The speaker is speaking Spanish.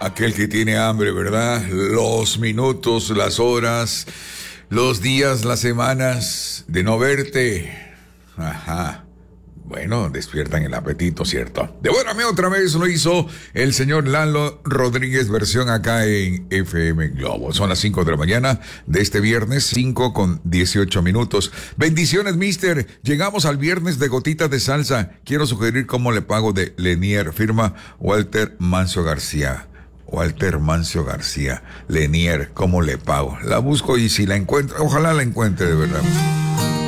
aquel que tiene hambre, ¿verdad? Los minutos, las horas, los días, las semanas de no verte. Ajá. Bueno, despiertan el apetito, ¿cierto? Devórame otra vez, lo hizo el señor Lalo Rodríguez, versión acá en FM Globo. Son las 5 de la mañana de este viernes, 5:18. Bendiciones, mister. Llegamos al viernes de gotitas de salsa. Quiero sugerir cómo le pago de Lenier. Firma Walter Mancio García. Walter Mancio García. Lenier, ¿cómo le pago? La busco y si la encuentro, ojalá la encuentre de verdad.